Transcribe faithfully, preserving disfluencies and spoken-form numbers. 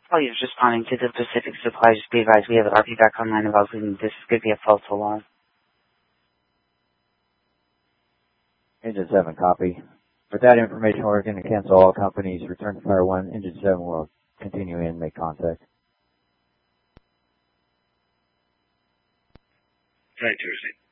Oh, you're just responding to the Pacific Supply. Just be advised, we have an R P back online about this could be a false alarm. Engine seven, copy. With that information, we're going to cancel all companies. Return to Fire one. Engine seven will continue in, make contact. Right, Tuesday.